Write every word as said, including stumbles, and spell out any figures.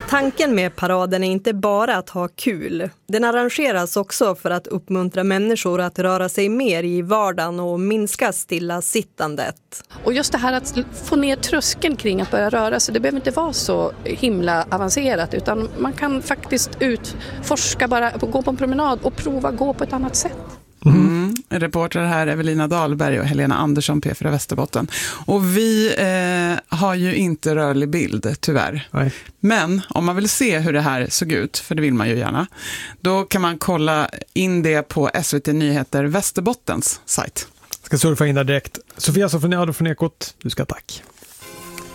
Tanken med paraden är inte bara att ha kul. Den arrangeras också för att uppmuntra människor att röra sig mer i vardagen och minska stillasittandet. Och just det här att få ner tröskeln kring att börja röra sig, det behöver inte vara så himla avancerat, utan man kan faktiskt utforska, bara gå på en promenad och prova gå på ett annat sätt. Mm. Reporter här Evelina Dahlberg och Helena Andersson, P fyra Västerbotten. Och vi eh, har ju inte rörlig bild, tyvärr. Nej. Men om man vill se hur det här såg ut, för det vill man ju gärna, då kan man kolla in det på S V T Nyheter Västerbottens sajt. Jag ska surfa in där direkt. Sofia Sofoniado från Ekot, du ska tack.